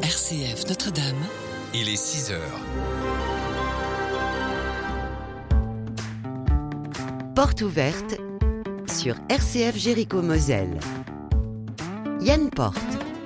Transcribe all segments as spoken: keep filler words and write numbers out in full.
R C F Notre-Dame. Il est six heures. Porte ouverte sur R C F Jéricho-Moselle. Yann Porte.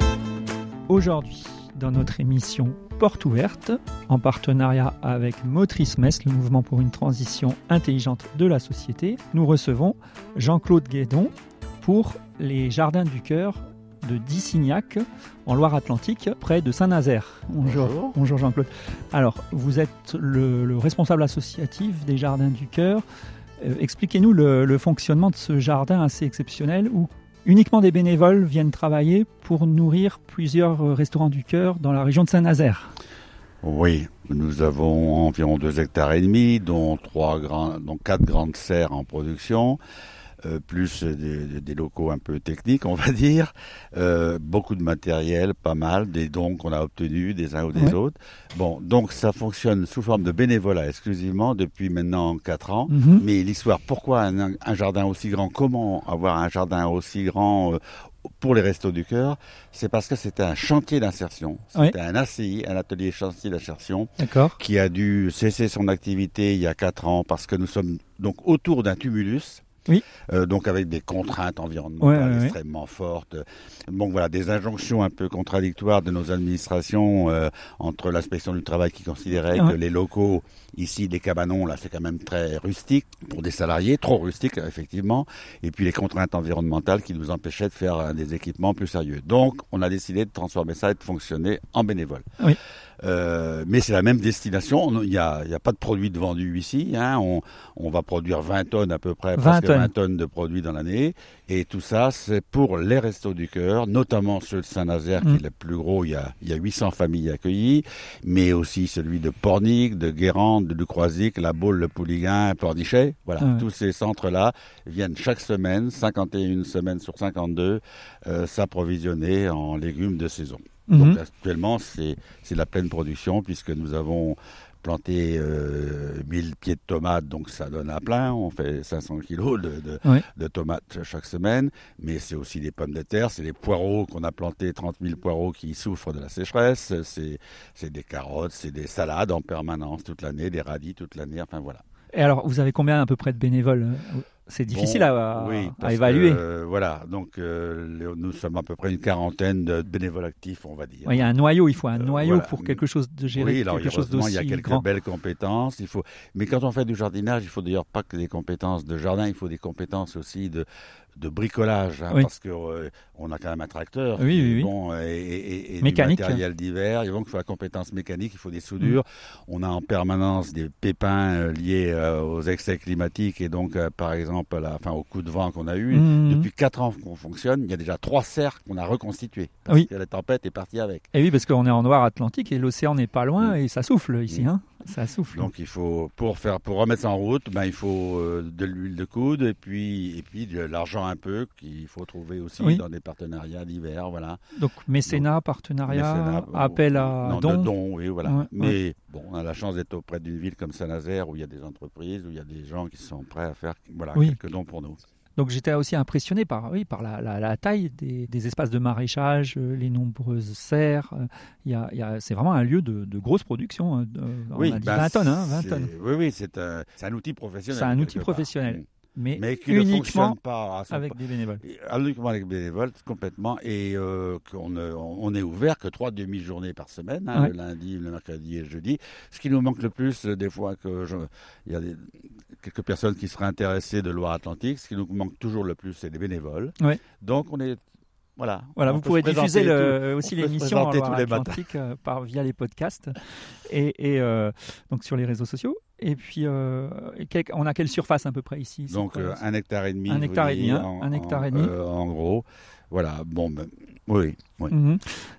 Aujourd'hui, dans notre émission Porte ouverte, en partenariat avec Motrice Metz, le mouvement pour une transition intelligente de la société, nous recevons Jean-Claude Guédon pour les Jardins du Cœur de Dissignac, en Loire-Atlantique, près de Saint-Nazaire. Bonjour. Bonjour. Bonjour Jean-Claude. Alors, vous êtes le, le responsable associatif des Jardins du Cœur. Euh, expliquez-nous le, le fonctionnement de ce jardin assez exceptionnel où uniquement des bénévoles viennent travailler pour nourrir plusieurs restaurants du cœur dans la région de Saint-Nazaire. Oui, nous avons environ deux hectares et demi, dont trois grands, dont quatre grandes serres en production. Euh, plus des, des locaux un peu techniques, on va dire, euh, beaucoup de matériel, pas mal, des dons qu'on a obtenus des uns ou des ouais. autres. Bon, donc ça fonctionne sous forme de bénévolat exclusivement depuis maintenant quatre ans. Mm-hmm. Mais l'histoire, pourquoi un, un jardin aussi grand, comment avoir un jardin aussi grand euh, pour les Restos du Cœur, c'est parce que c'était un chantier d'insertion. C'était oui. un A C I, un atelier chantier d'insertion, D'accord. qui a dû cesser son activité il y a quatre ans parce que nous sommes donc autour d'un tumulus. Oui. Euh, donc avec des contraintes environnementales ouais, ouais, extrêmement ouais. fortes. Donc voilà, des injonctions un peu contradictoires de nos administrations euh, entre l'inspection du travail qui considérait ouais. que les locaux, ici les cabanons, là c'est quand même très rustique pour des salariés, trop rustique effectivement, et puis les contraintes environnementales qui nous empêchaient de faire euh, des équipements plus sérieux. Donc on a décidé de transformer ça et de fonctionner en bénévole. Oui. Euh, mais c'est la même destination, il n'y a, il y a pas de produits de vendus ici, hein. on, on va produire vingt tonnes à peu près, presque vingt tonnes de produits dans l'année, et tout ça c'est pour les Restos du Cœur, notamment ceux de Saint-Nazaire mmh. qui est le plus gros, il y, a, il y a huit cents familles accueillies, mais aussi celui de Pornic, de Guérande, de Croisic, La Baule, le Pouliguen, Pornichet, voilà, mmh. tous ces centres-là viennent chaque semaine, cinquante et une semaines sur cinquante-deux, euh, s'approvisionner en légumes de saison. Donc mmh. actuellement, c'est, c'est la pleine production puisque nous avons planté euh, mille pieds de tomates, donc ça donne à plein. On fait cinq cents kilos de, de, oui. de tomates chaque semaine. Mais c'est aussi des pommes de terre, c'est des poireaux qu'on a plantés, trente mille poireaux qui souffrent de la sécheresse. C'est, c'est des carottes, c'est des salades en permanence toute l'année, des radis toute l'année, enfin voilà. Et alors, vous avez combien à peu près de bénévoles ? C'est difficile bon, à, oui, à évaluer. Que, euh, voilà, donc euh, nous sommes à peu près une quarantaine de bénévoles actifs, on va dire. Il y a un noyau, il faut un noyau euh, voilà. pour quelque chose de gérer, oui, alors, quelque chose d'aussi il y a quelques grand. belles compétences. Il faut, mais quand on fait du jardinage, il faut d'ailleurs pas que des compétences de jardin, il faut des compétences aussi de de bricolage, hein, oui. parce que euh, on a quand même un tracteur, oui, oui, oui. bon, et, et, et mécanique. du matériel divers. Et donc il faut la compétence mécanique, il faut des soudures. Mmh. On a en permanence des pépins euh, liés euh, aux excès climatiques et donc euh, par exemple, à la, enfin au coup de vent qu'on a eu. Mmh. Depuis quatre ans qu'on fonctionne, il y a déjà trois serres qu'on a reconstituées parce oui. que la tempête est partie avec. Et oui, parce qu'on est en Loire-Atlantique et l'océan n'est pas loin mmh. et ça souffle ici, mmh. hein. Ça souffle. Donc il faut pour faire pour remettre ça en route, ben il faut euh, de l'huile de coude et puis et puis de l'argent un peu qu'il faut trouver aussi oui. dans des partenariats divers, voilà. Donc mécénat, Donc, partenariat, mécénat, appel à non, dons. de dons, oui, voilà. Ouais, Mais ouais. bon, on a la chance d'être auprès d'une ville comme Saint-Nazaire où il y a des entreprises, où il y a des gens qui sont prêts à faire voilà oui. quelques dons pour nous. Donc j'étais aussi impressionné par, oui, par la, la, la taille des, des espaces de maraîchage, euh, les nombreuses serres. Euh, y a, y a, c'est vraiment un lieu de, de grosse production. Hein, de, oui, on a dit bah, vingt tonnes. Hein, vingt tonnes. Oui, oui, c'est un, c'est un outil professionnel. C'est un outil professionnel. Part. Mais, mais qui uniquement ne fonctionne pas à avec des bénévoles. Uniquement avec des bénévoles, complètement. Et euh, qu'on ne, on est ouvert que trois demi-journées par semaine, hein, ouais. le lundi, le mercredi et le jeudi. Ce qui nous manque le plus, des fois, que je, il y a des, quelques personnes qui seraient intéressées de Loire-Atlantique. Ce qui nous manque toujours le plus, c'est des bénévoles. Ouais. Donc on est Voilà, voilà vous pourrez diffuser le, tout, aussi l'émission en Loire-Atlantique euh, par via les podcasts et, et euh, donc sur les réseaux sociaux. Et puis, euh, quel, on a quelle surface à peu près ici ? Donc euh, un hectare et demi. Un hectare et demi, hein, en, un hectare en, et demi. Euh, en gros, voilà. Bon, ben, oui, oui. Mm-hmm.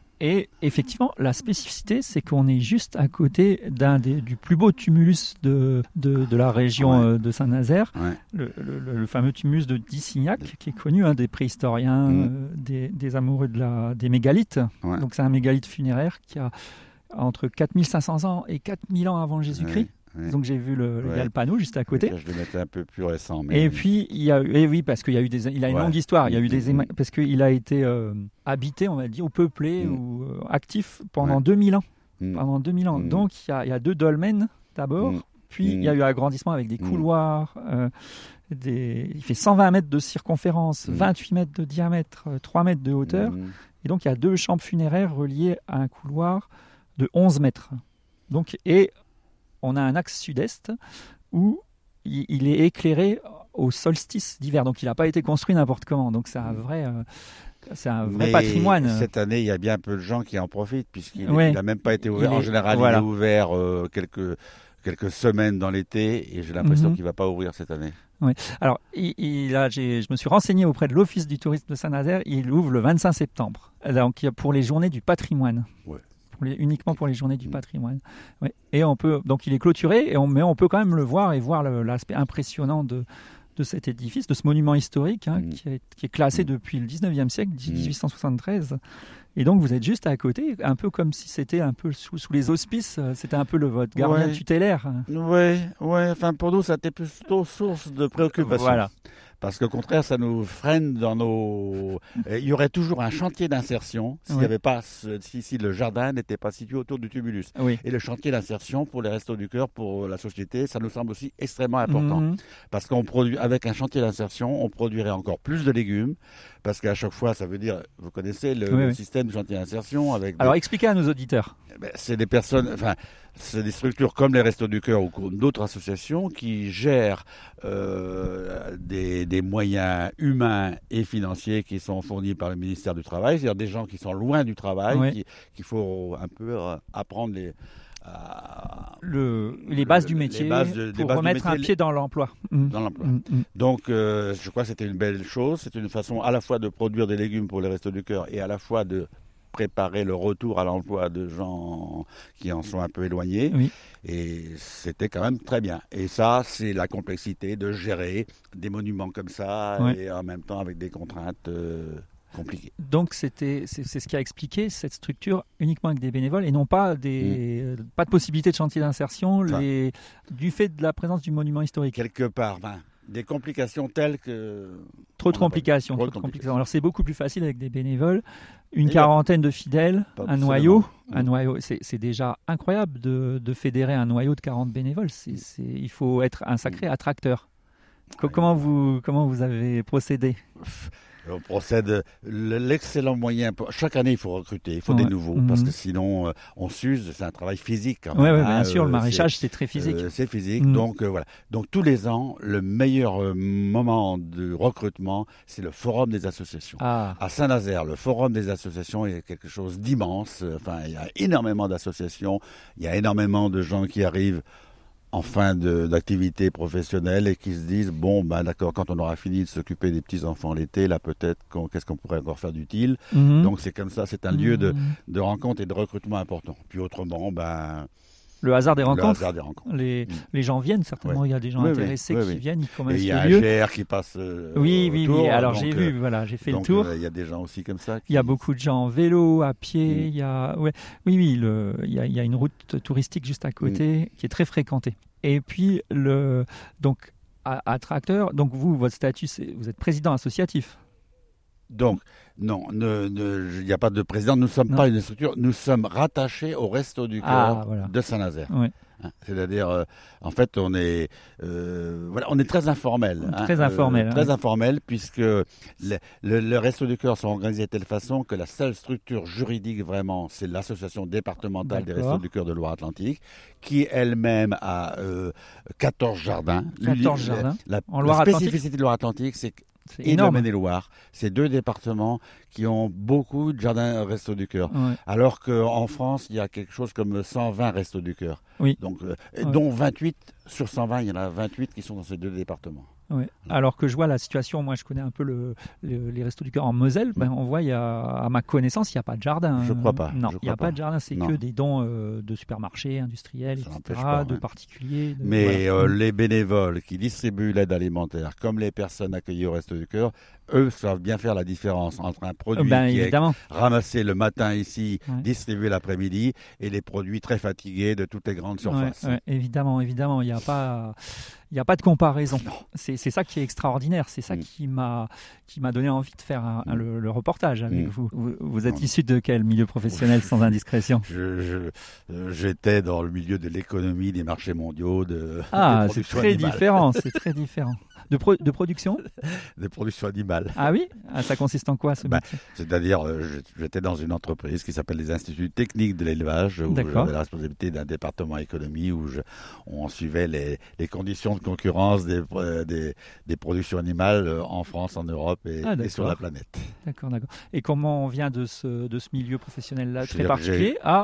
Et effectivement, la spécificité, c'est qu'on est juste à côté d'un des, du plus beau tumulus de, de, de la région ouais. de Saint-Nazaire, ouais. le, le, le fameux tumulus de Dissignac, qui est connu hein, des préhistoriens, mmh. euh, des, des amoureux de la, des mégalithes. Ouais. Donc c'est un mégalith funéraire qui a entre quatre mille cinq cents ans et quatre mille ans avant Jésus-Christ. Ouais. Oui. Donc j'ai vu le, ouais. il y a le panneau juste à côté. Je vais mettre un peu plus récent. Mais... Et puis il y a, et oui parce qu'il y a eu des, il a une ouais. longue histoire. Il y a eu des, parce qu'il a été euh, habité, on va dire, ou peuplé, mmh. ou euh, actif pendant Ouais. deux mille ans. Mm. Pendant deux mille ans. Mm. Donc, il y a, il y a deux dolmens d'abord, Mm. puis il y a eu agrandissement avec des Mm. couloirs. euh, des... Il fait cent vingt mètres de circonférence, Mm. vingt-huit mètres de diamètre, euh, trois mètres de hauteur. Mm. Et donc, il y a deux chambres funéraires reliées à un couloir de onze mètres. Donc, et on a un axe sud-est où il, il est éclairé au solstice d'hiver. Donc, il n'a pas été construit n'importe comment. Donc, c'est un vrai, euh, c'est un vrai Mais patrimoine. cette année, il y a bien peu de gens qui en profitent, puisqu'il Ouais. n'a même pas été ouvert. Il En est- général, voilà. il est ouvert euh, quelques, quelques semaines dans l'été, et j'ai l'impression Mhm. qu'il ne va pas ouvrir cette année. Alors, il, il a, j'ai, je me suis renseigné auprès de l'Office du tourisme de Saint-Nazaire. Il ouvre le vingt-cinq septembre. Donc, il y a pour les journées du patrimoine. Ouais. Pour les- uniquement pour les journées du Mm. patrimoine. Ouais. Et on peut, donc, il est clôturé, et on, mais on peut quand même le voir et voir le- l'aspect impressionnant de, de cet édifice, de ce monument historique hein, Mm. qui, est, qui est classé Mm. depuis le dix-neuvième siècle, Mm. dix-huit cent soixante-treize. Et donc, vous êtes juste à côté, un peu comme si c'était un peu sous, sous les auspices. euh, C'était un peu le, votre gardien Ouais. tutélaire. Oui, ouais, enfin pour nous, ça a été plutôt source de préoccupation. Voilà. Parce qu'au contraire, ça nous freine dans nos. Il y aurait toujours un chantier d'insertion s'il n'y Oui. avait pas, ce- si, si le jardin n'était pas situé autour du tumulus. Oui. Et le chantier d'insertion pour les Restos du Cœur, pour la société, ça nous semble aussi extrêmement important. Mhm. Parce qu'on produit, avec un chantier d'insertion, on produirait encore plus de légumes. Parce qu'à chaque fois, ça veut dire, vous connaissez le, Oui, le oui. système de chantier d'insertion avec. des- Alors, expliquez à nos auditeurs. ben, c'est des personnes, enfin, c'est des structures comme les Restos du Cœur ou comme d'autres associations qui gèrent euh, des, des moyens humains et financiers qui sont fournis par le ministère du Travail, c'est-à-dire des gens qui sont loin du travail, Ouais. qui- qu'il faut un peu euh, apprendre les, à- Le, les bases du les métier bases de- des pour bases du remettre métier, un pied dans l'emploi. Mm. dans l'emploi. Mm, mm. Donc, euh, je crois que c'était une belle chose. C'est une façon à la fois de produire des légumes pour les Restos du Cœur et à la fois de préparer le retour à l'emploi de gens qui en sont un peu éloignés. Oui. Et c'était quand même très bien. Et ça, c'est la complexité de gérer des monuments comme ça Ouais. et en même temps avec des contraintes euh, compliquées. Donc c'était c'est c'est ce qui a expliqué cette structure uniquement avec des bénévoles et non pas des euh, pas de possibilité de chantier d'insertion Enfin. les du fait de la présence du monument historique. Quelque part, ben, des complications telles que... Trop de on a pas- complications. trop Trop de de complications. complications. Alors c'est beaucoup plus facile avec des bénévoles, une Et quarantaine de fidèles, Pas un seulement. noyau, Mm. un noyau. C'est c'est déjà incroyable de, de fédérer un noyau de quarante bénévoles. C'est c'est il faut être un sacré attracteur. Co- Ouais. Comment vous comment vous avez procédé? On procède l'excellent moyen. Pour... Chaque année, il faut recruter, il faut Ouais. des nouveaux, Mhm. parce que sinon, euh, on s'use. C'est un travail physique. Quand Oui, même, ouais, hein, bien sûr, euh, le maraîchage c'est très physique. Euh, c'est physique. Mm. Donc euh, voilà. Donc tous les ans, le meilleur euh, moment de recrutement, c'est le forum des associations. Ah, À Saint-Nazaire, le forum des associations est quelque chose d'immense. Enfin, il y a énormément d'associations, il y a énormément de gens qui arrivent en fin de- d'activité professionnelle et qui se disent bon ben d'accord, quand on aura fini de s'occuper des petits enfants l'été, là peut-être qu'on- qu'est-ce qu'on pourrait encore faire d'utile. mhm. Donc c'est comme ça, c'est un lieu de, Mhm. de rencontre et de recrutement important. Puis autrement, ben le hasard des le rencontres. hasard des rencontres. Les, Mm. les gens viennent certainement, Ouais. il y a des gens Oui, oui, intéressés oui, qui oui. viennent, ils Et connaissent il y a le un lieu. G R qui passe. euh, Oui, oui, autour, oui. Alors donc, j'ai euh, vu, voilà, j'ai fait donc, le tour. euh, il y a des gens aussi comme ça. Il y a qui- beaucoup de gens en vélo, à pied. Mm. Il y a, ouais, oui, oui, le, il y a, il y a une route touristique juste à côté Mm. qui est très fréquentée. Et puis le, donc à, à Tracteur, donc vous, votre statut, c'est, vous êtes président associatif. Donc, non, ne- ne- il n'y a pas de président. Nous ne sommes Non. pas une structure. Nous sommes rattachés au Resto du Cœur Ah, voilà. de Saint-Nazaire. Ouais. Hein, c'est-à-dire, euh, en fait, on est, euh, voilà, on est très informel. hein, Très informel, très hein. informel, puisque le, le, le Resto du Cœur sont organisés de telle façon que la seule structure juridique vraiment, c'est l'association départementale des D'accord. Restos du Cœur de Loire-Atlantique, qui elle-même a euh, quatorze jardins. quatorze La- jardins. La, En la Loire-Atlantique spécificité de Loire-Atlantique, c'est que C'est et le énorme. Maine-et-Loire, c'est deux départements qui ont beaucoup de jardins Restos du Cœur. Ouais. Alors qu'en France, il y a quelque chose comme cent vingt Restos du Cœur. Oui. Donc, euh, et Ouais. dont vingt-huit sur cent vingt, il y en a vingt-huit qui sont dans ces deux départements. Ouais. Alors que je vois la situation, moi je connais un peu le, le- les Restos du Cœur en Moselle, ben, on voit, il y a, à ma connaissance, il n'y a pas de jardin. Je crois pas, Non, je il n'y a crois pas pas. de jardin, c'est Non. que des dons euh, de supermarchés, industriels, Ça et n'empêche cetera, pas, de ouais. particuliers. de- Mais voilà. euh, les bénévoles qui distribuent l'aide alimentaire, comme les personnes accueillies au Resto du Cœur, eux savent bien faire la différence entre un produit ben, qui évidemment. est ramassé le matin ici, ouais. distribué l'après-midi, et les produits très fatigués de toutes les grandes surfaces. Ouais, ouais, évidemment, évidemment, il n'y a pas... Il n'y a pas de comparaison. C'est, c'est ça qui est extraordinaire. C'est ça mmh. qui m'a qui m'a donné envie de faire un, un, le, le reportage avec mmh. vous. vous. Vous êtes issu de quel milieu professionnel, sans indiscrétion? je, je, euh, J'étais dans le milieu de l'économie, des marchés mondiaux, de Ah, c'est très animale. différent. C'est très différent. De, pro, de production De production animale. Ah oui ah, ça consiste en quoi ce ben, métier? C'est-à-dire, euh, j'étais dans une entreprise qui s'appelle les Instituts techniques de l'élevage, où D'accord. j'avais la responsabilité d'un département économie, où je, on suivait les, les conditions de concurrence des, des, des productions animales en France, en Europe et, ah, et sur la planète. D'accord, d'accord. Et comment on vient de ce, de ce milieu professionnel-là très particulier à...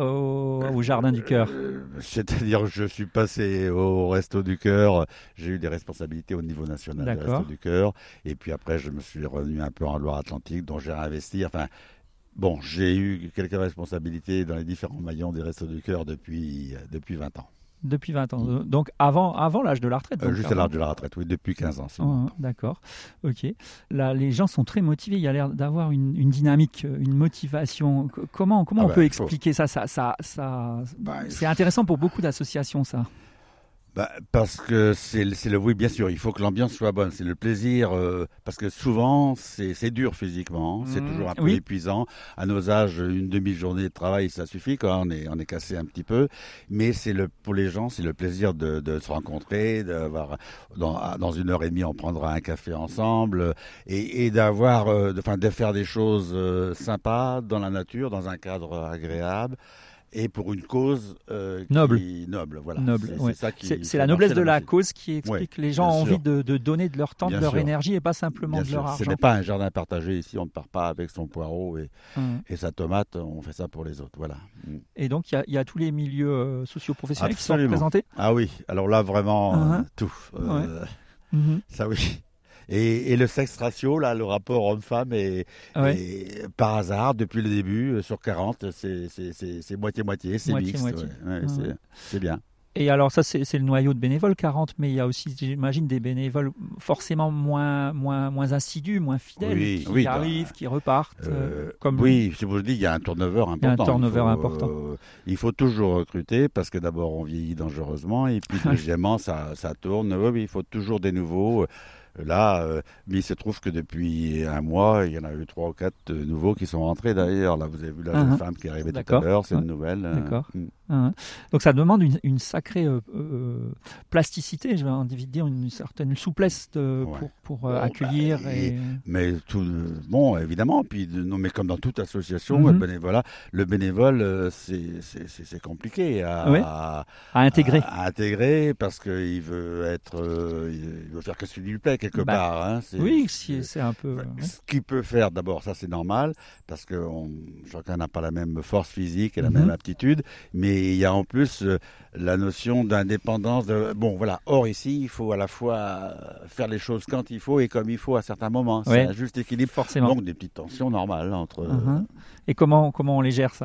Au, au Jardin du Cœur. Euh, c'est-à-dire, je suis passé au Resto du Cœur. J'ai eu des responsabilités au niveau national du Resto du Cœur. Et puis après, je me suis revenu un peu en Loire-Atlantique, dont j'ai investi. Enfin, bon, j'ai eu quelques responsabilités dans les différents maillons des Restos du Cœur depuis, depuis vingt ans. Depuis vingt ans. Donc avant, avant l'âge de la retraite. Euh, juste à l'âge de la retraite, oui, depuis quinze ans. Oh, d'accord. Ok. Là, les gens sont très motivés. Il y a l'air d'avoir une, une dynamique, une motivation. Comment, comment ah on bah, peut expliquer faut... ça, ça, ça, ça bah, C'est intéressant pour beaucoup d'associations, ça. Bah, parce que c'est, c'est le oui, bien sûr, il faut que l'ambiance soit bonne, c'est le plaisir, euh, parce que souvent c'est, c'est dur physiquement, c'est mmh, toujours un peu oui. épuisant. À nos âges, une demi-journée de travail, ça suffit, quoi. On est, on est cassé un petit peu, mais c'est le, pour les gens, c'est le plaisir de, de se rencontrer, d'avoir, dans, dans une heure et demie, on prendra un café ensemble, et, et d'avoir, euh, de, enfin, de faire des choses euh, sympas dans la nature, dans un cadre agréable. Et pour une cause euh, noble. Qui, noble, voilà. Noble, c'est, ouais. c'est, ça qui, c'est, c'est la noblesse de la magie. Cause qui explique que ouais, les gens ont sûr. envie de, de donner de leur temps, bien de leur sûr. énergie et pas simplement bien de sûr. leur argent. Ce n'est pas un jardin partagé ici, on ne part pas avec son poireau et, hum. et sa tomate, on fait ça pour les autres, voilà. Et donc il y, y a tous les milieux euh, socio-professionnels Absolument. qui sont représentés. Ah oui, alors là vraiment uh-huh. euh, tout. Euh, ouais. mm-hmm. Ça oui. Et, et le sexe ratio, là, le rapport homme-femme, est, ouais. est par hasard, depuis le début, sur quarante, c'est, c'est, c'est, c'est moitié-moitié, c'est moitié, mixte. Moitié. Ouais, ouais, mmh. c'est, c'est bien. Et alors ça, c'est, c'est le noyau de bénévoles, quarante, mais il y a aussi, j'imagine, des bénévoles forcément moins, moins, moins assidus, moins fidèles, oui, qui oui, arrivent, bah, qui repartent. Euh, comme oui, je vous le dis, il y a un turnover important. Il y a un turnover il faut, important. Euh, il faut toujours recruter, parce que d'abord, on vieillit dangereusement, et puis deuxièmement, ça, ça tourne. Oui, oui, il faut toujours des nouveaux... Là, euh, mais il se trouve que depuis un mois, il y en a eu trois ou quatre euh, nouveaux qui sont rentrés d'ailleurs. Là, vous avez vu la jeune uh-huh. femme qui est arrivée D'accord. tout à l'heure, c'est ouais. une nouvelle. D'accord. Euh, uh-huh. Donc ça demande une, une sacrée euh, euh, plasticité, je vais envie de dire, une certaine souplesse de, ouais. pour, pour euh, bon, accueillir. Bah, et... Et... Mais tout, bon, évidemment, puis non, mais comme dans toute association, mm-hmm. le bénévolat, le bénévole, euh, c'est, c'est, c'est, c'est compliqué à, ouais. à, à intégrer, à, à intégrer parce qu'il veut être, euh, il veut faire que ce qui lui plaît. Quelque bah, part. Hein, c'est, oui, c'est, c'est un peu... Bah, ouais. Ce qu'il peut faire, d'abord, ça c'est normal, parce que on, chacun n'a pas la même force physique et la mm-hmm. même aptitude, mais il y a en plus euh, la notion d'indépendance. De, bon, voilà. Or, ici, il faut à la fois faire les choses quand il faut et comme il faut à certains moments. Ouais. C'est un juste équilibre. Forcément. Donc, des petites tensions normales entre... Mm-hmm. Et comment, comment on les gère, ça ?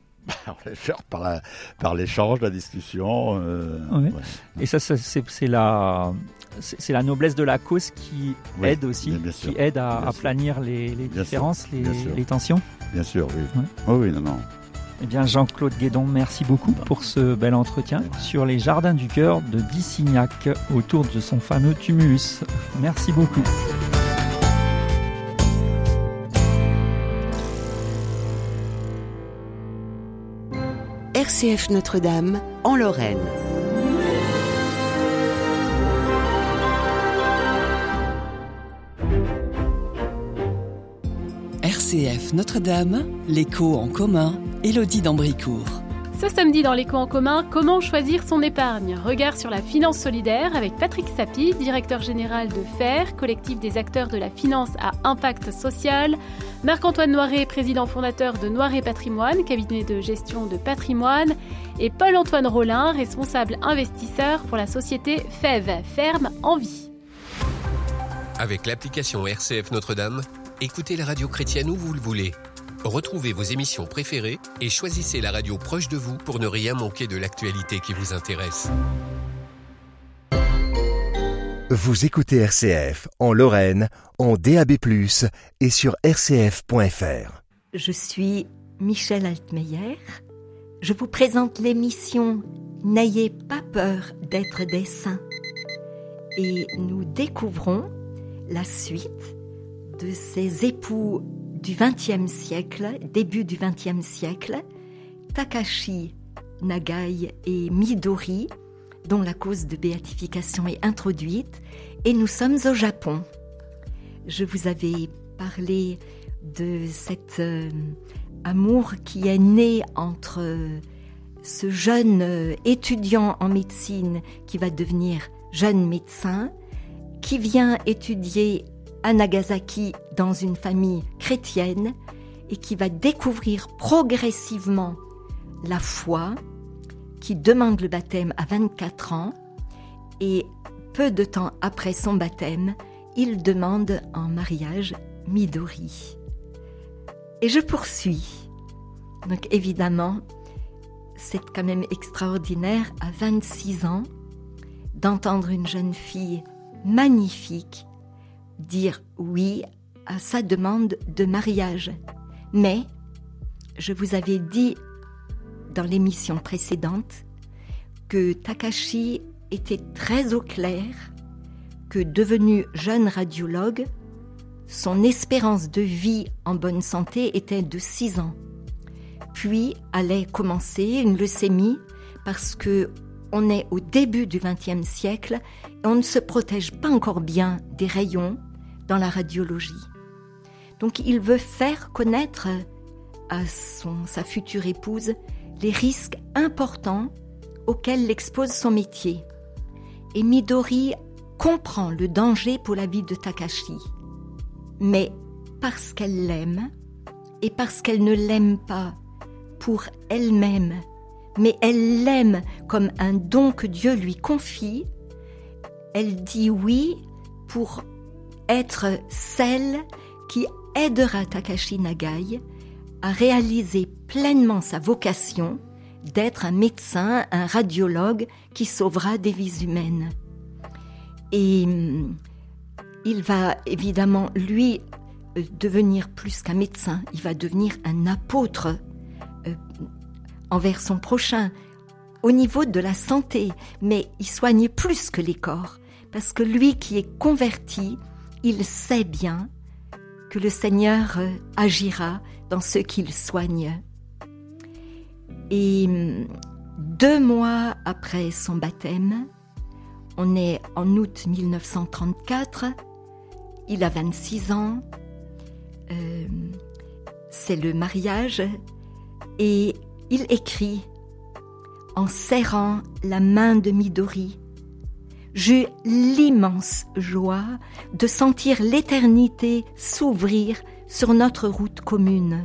On les gère par, la, par l'échange, la discussion. Euh, ouais. Ouais. Et ça, ça c'est, c'est, la, c'est, c'est la noblesse de la cause qui oui, aide aussi, qui aide à, à planir les, les différences, les, les tensions. Bien sûr, oui. Ouais. Oh, oui, non, non. Eh bien, Jean-Claude Guédon, merci beaucoup pour ce bel entretien sur les Jardins du Cœur de Dissignac, autour de son fameux tumulus. Merci beaucoup. R C F Notre-Dame, en Lorraine. R C F Notre-Dame, l'écho en commun, Élodie d'Ambricourt. Ce samedi dans l'écho en commun, comment choisir son épargne ? Regard sur la finance solidaire avec Patrick Sapie, directeur général de F A I R, collectif des acteurs de la finance à impact social. Marc-Antoine Noiret, président fondateur de Noiret Patrimoine, cabinet de gestion de patrimoine. Et Paul-Antoine Rollin, responsable investisseur pour la société F E V, Ferme en Vie. Avec l'application R C F Notre-Dame, écoutez la radio chrétienne où vous le voulez. Retrouvez vos émissions préférées et choisissez la radio proche de vous pour ne rien manquer de l'actualité qui vous intéresse. Vous écoutez R C F en Lorraine, en D A B plus, et sur r c f point f r. Je suis Michèle Altmeyer. Je vous présente l'émission « N'ayez pas peur d'être des saints ». Et nous découvrons la suite de ces époux du vingtième siècle, début du vingtième siècle, Takashi Nagai et Midori, dont la cause de béatification est introduite, et nous sommes au Japon. Je vous avais parlé de cet euh, amour qui est né entre euh, ce jeune euh, étudiant en médecine qui va devenir jeune médecin, qui vient étudier à Nagasaki dans une famille chrétienne et qui va découvrir progressivement la foi, qui demande le baptême à vingt-quatre ans, et peu de temps après son baptême, il demande en mariage Midori. Et je poursuis. Donc évidemment, c'est quand même extraordinaire à vingt-six ans d'entendre une jeune fille magnifique dire oui à sa demande de mariage. Mais, je vous avais dit dans l'émission précédente que Takashi était très au clair que devenu jeune radiologue, son espérance de vie en bonne santé était de six ans. Puis allait commencer une leucémie parce que on est au début du vingtième siècle et on ne se protège pas encore bien des rayons dans la radiologie. Donc il veut faire connaître à son, sa future épouse les risques importants auxquels l'expose son métier. Et Midori comprend le danger pour la vie de Takashi. Mais parce qu'elle l'aime, et parce qu'elle ne l'aime pas pour elle-même, mais elle l'aime comme un don que Dieu lui confie, elle dit oui pour être celle qui aidera Takashi Nagai à réaliser pleinement sa vocation d'être un médecin, un radiologue qui sauvera des vies humaines. Et il va évidemment, lui, devenir plus qu'un médecin, il va devenir un apôtre euh, envers son prochain, au niveau de la santé, mais il soigne plus que les corps, parce que lui qui est converti, il sait bien que le Seigneur agira dans ceux qu'il soigne. Et deux mois après son baptême, on est en août mille neuf cent trente-quatre, il a vingt-six ans, euh, c'est le mariage, et il écrit en serrant la main de Midori: j'eus l'immense joie de sentir l'éternité s'ouvrir sur notre route commune.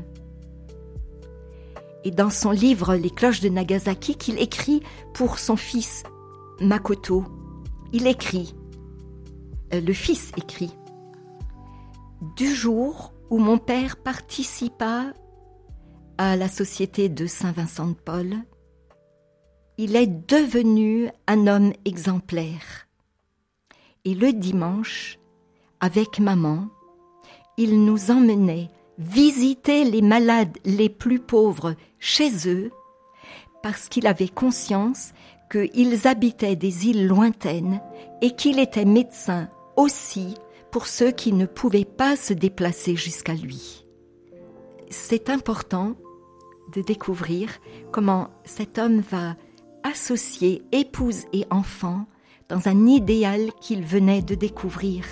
Et dans son livre Les cloches de Nagasaki, qu'il écrit pour son fils Makoto, il écrit, euh, le fils écrit: du jour où mon père participa à la Société de Saint-Vincent de Paul, il est devenu un homme exemplaire. Et le dimanche, avec maman, il nous emmenait visiter les malades les plus pauvres chez eux, parce qu'il avait conscience qu'ils habitaient des îles lointaines et qu'il était médecin aussi pour ceux qui ne pouvaient pas se déplacer jusqu'à lui. C'est important de découvrir comment cet homme va associer épouse et enfant dans un idéal qu'il venait de découvrir.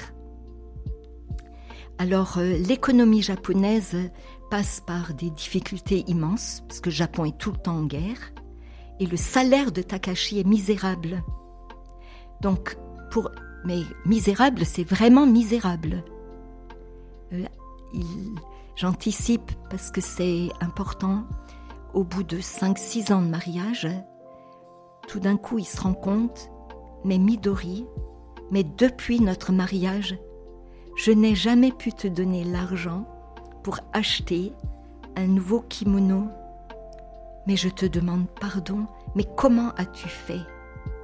Alors, euh, l'économie japonaise passe par des difficultés immenses, parce que le Japon est tout le temps en guerre, et le salaire de Takashi est misérable. Donc, pour, mais misérable, c'est vraiment misérable. Euh, il, j'anticipe parce que c'est important. Au bout de cinq six ans de mariage, tout d'un coup, il se rend compte, mais Midori, mais depuis notre mariage, je n'ai jamais pu te donner l'argent pour acheter un nouveau kimono. Mais je te demande pardon, mais comment as-tu fait ?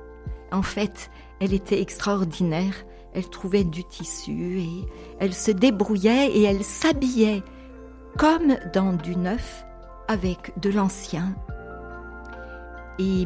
En fait, elle était extraordinaire elle trouvait du tissu et elle se débrouillait et elle s'habillait comme dans du neuf avec de l'ancien. Et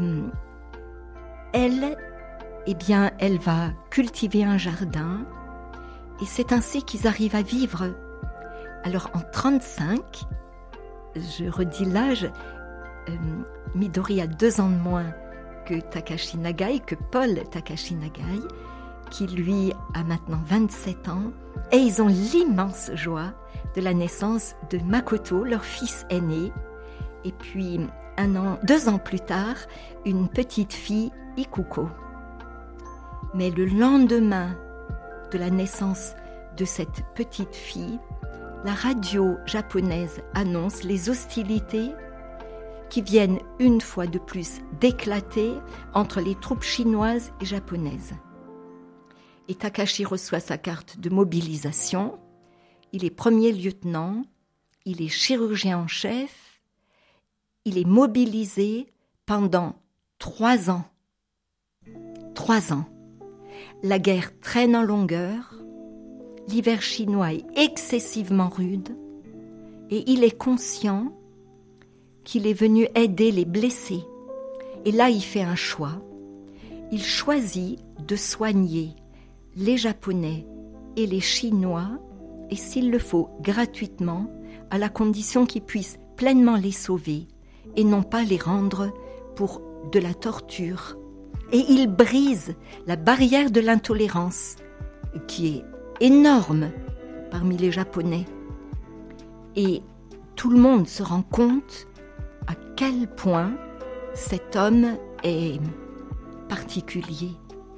elle, eh bien, elle va cultiver un jardin et c'est ainsi qu'ils arrivent à vivre. Alors en trente-cinq, je redis l'âge, euh, Midori a deux ans de moins que Takashi Nagai, que Paul Takashi Nagai, qui lui a maintenant vingt-sept ans, et ils ont l'immense joie de la naissance de Makoto, leur fils aîné, et puis un an, deux ans plus tard, une petite fille, Ikuko. Mais le lendemain de la naissance de cette petite fille, la radio japonaise annonce les hostilités qui viennent une fois de plus d'éclater entre les troupes chinoises et japonaises. Et Takashi reçoit sa carte de mobilisation, il est premier lieutenant, il est chirurgien en chef, il est mobilisé pendant trois ans. Trois ans. La guerre traîne en longueur, l'hiver chinois est excessivement rude et il est conscient qu'il est venu aider les blessés. Et là, il fait un choix. Il choisit de soigner les Japonais et les Chinois, et s'il le faut, gratuitement, à la condition qu'il puisse pleinement les sauver et non pas les rendre pour de la torture. Et il brise la barrière de l'intolérance, qui est énorme parmi les Japonais. Et tout le monde se rend compte à quel point cet homme est particulier.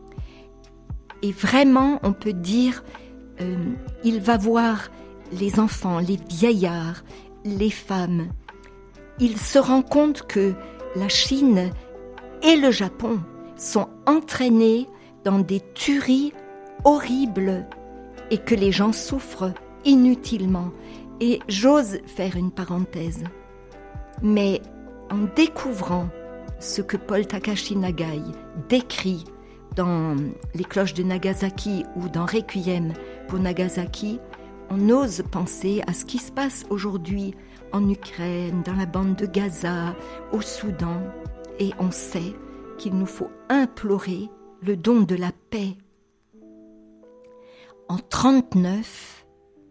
Et vraiment, on peut dire, euh, il va voir les enfants, les vieillards, les femmes. Il se rend compte que la Chine et le Japon sont entraînés dans des tueries horribles et que les gens souffrent inutilement. Et j'ose faire une parenthèse. Mais en découvrant ce que Paul Takashi Nagai décrit dans Les cloches de Nagasaki ou dans Requiem pour Nagasaki, on ose penser à ce qui se passe aujourd'hui en Ukraine, dans la bande de Gaza, au Soudan, et on sait qu'il nous faut implorer le don de la paix. En trente-neuf,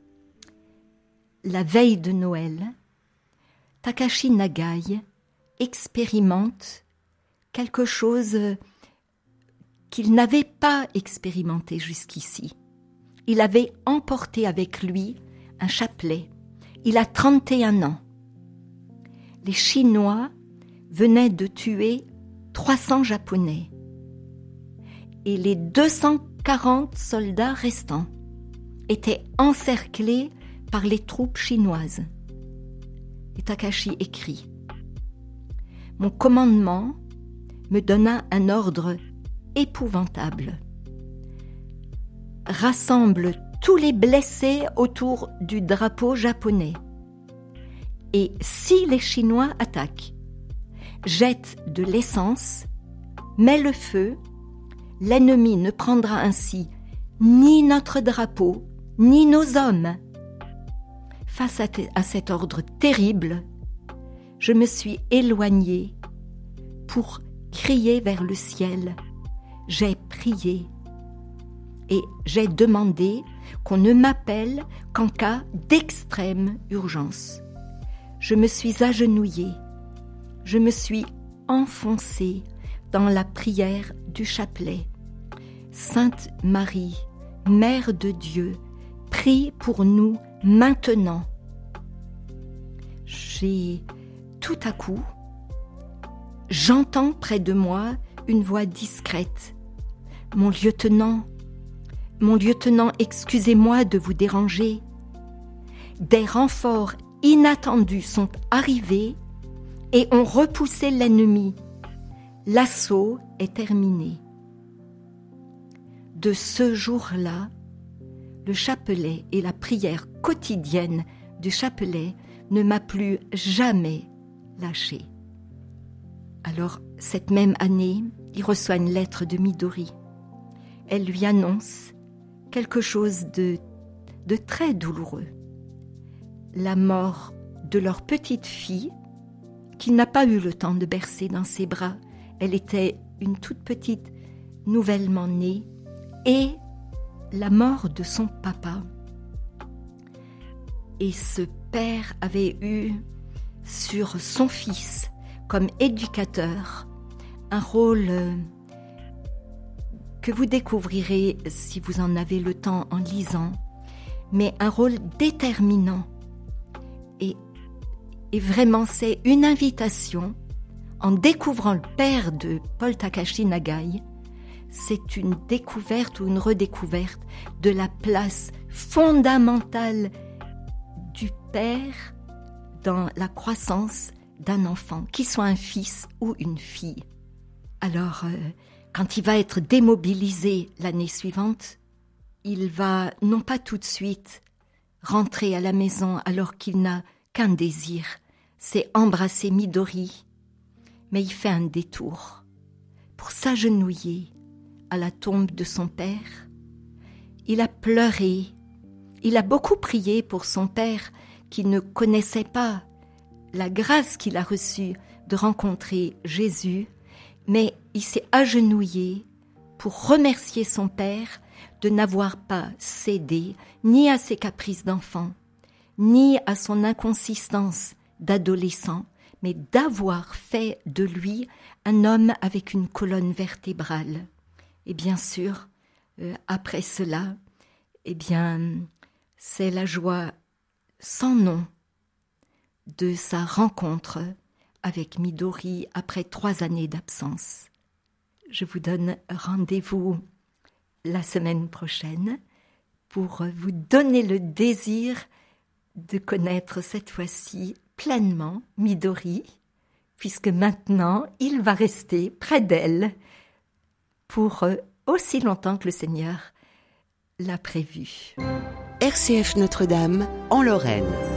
la veille de Noël, Takashi Nagai expérimente quelque chose qu'il n'avait pas expérimenté jusqu'ici. Il avait emporté avec lui un chapelet. Il a trente et un ans. Les Chinois venaient de tuer trois cents Japonais. Et les deux cent quarante soldats restants étaient encerclés par les troupes chinoises. Et Takashi écrit « Mon commandement me donna un ordre épouvantable. Rassemble tous les blessés autour du drapeau japonais. Et si les Chinois attaquent, jette de l'essence, mets le feu, l'ennemi ne prendra ainsi ni notre drapeau, ni nos hommes. » Face à, te- à cet ordre terrible, je me suis éloignée pour crier vers le ciel. J'ai prié et j'ai demandé qu'on ne m'appelle qu'en cas d'extrême urgence. Je me suis agenouillée, je me suis enfoncée dans la prière du chapelet. Sainte Marie, Mère de Dieu, prie pour nous maintenant. J'ai tout à coup, j'entends près de moi une voix discrète. Mon lieutenant, mon lieutenant, excusez-moi de vous déranger. Des renforts inattendus sont arrivés et ont repoussé l'ennemi. L'assaut est terminé. De ce jour-là, le chapelet et la prière quotidienne du chapelet ne m'a plus jamais lâché. Alors, cette même année, il reçoit une lettre de Midori. Elle lui annonce quelque chose de, de très douloureux. La mort de leur petite fille, qu'il n'a pas eu le temps de bercer dans ses bras. Elle était une toute petite, nouvellement née, et la mort de son papa. Et ce père avait eu sur son fils, comme éducateur, un rôle que vous découvrirez si vous en avez le temps en lisant, mais un rôle déterminant. Et, et vraiment, c'est une invitation, en découvrant le père de Paul Takashi Nagai, c'est une découverte ou une redécouverte de la place fondamentale du père dans la croissance d'un enfant, qu'il soit un fils ou une fille. Alors, euh, quand il va être démobilisé l'année suivante, il va non pas tout de suite rentrer à la maison alors qu'il n'a qu'un désir, c'est embrasser Midori, mais il fait un détour pour s'agenouiller à la tombe de son père. Il a pleuré, il a beaucoup prié pour son père qui ne connaissait pas la grâce qu'il a reçue de rencontrer Jésus, mais il s'est agenouillé pour remercier son père de n'avoir pas cédé ni à ses caprices d'enfant, ni à son inconsistance d'adolescent, mais d'avoir fait de lui un homme avec une colonne vertébrale. Et bien sûr, euh, après cela, eh bien, c'est la joie sans nom de sa rencontre avec Midori après trois années d'absence. Je vous donne rendez-vous la semaine prochaine pour vous donner le désir de connaître cette fois-ci pleinement Midori, puisque maintenant il va rester près d'elle pour aussi longtemps que le Seigneur l'a prévu. R C F Notre-Dame, en Lorraine.